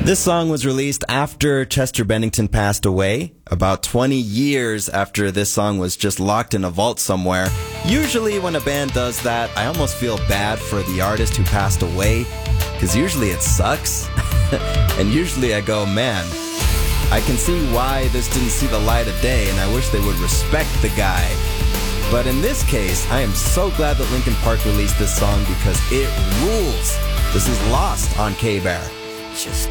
This song was released after Chester Bennington passed away, about 20 years after this song was just locked in a vault somewhere. Usually when a band does that, I almost feel bad for the artist who passed away, because usually it sucks. And usually I go, man, I can see why this didn't see the light of day, and I wish they would respect the guy. But in this case, I am so glad that Linkin Park released this song because it rules. This is Lost on K-Bear. Just